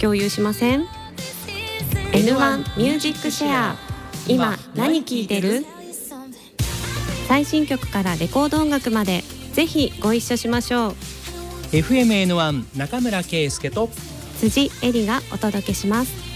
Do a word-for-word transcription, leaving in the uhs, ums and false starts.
共有しません？ エヌワン ミュージックシェア、今何聴いてる？最新曲からレコード音楽までぜひご一緒しましょう。 エフエムエヌワン 中村圭介と辻恵里がお届けします。